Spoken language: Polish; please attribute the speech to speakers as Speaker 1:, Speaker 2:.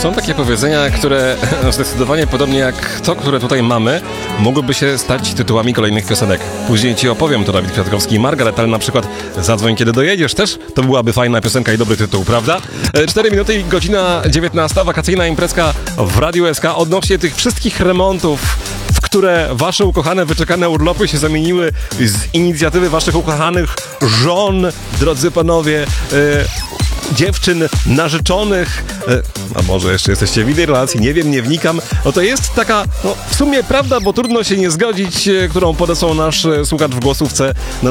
Speaker 1: Są takie powiedzenia, które zdecydowanie podobnie jak to, które tutaj mamy, mogłyby się stać tytułami kolejnych piosenek. Później ci opowiem, to Dawid Kwiatkowski i Margaret, ale na przykład Zadzwoń kiedy dojedziesz też, to byłaby fajna piosenka i dobry tytuł, prawda? 4 minuty i godzina 19, wakacyjna imprezka w Radiu SK odnośnie tych wszystkich remontów, w które wasze ukochane, wyczekane urlopy się zamieniły z inicjatywy waszych ukochanych żon, drodzy panowie, dziewczyn, narzeczonych, a może jeszcze jesteście w innej relacji, nie wiem, nie wnikam. No to jest taka, w sumie prawda, bo trudno się nie zgodzić, którą podesłał nasz słuchacz w głosówce na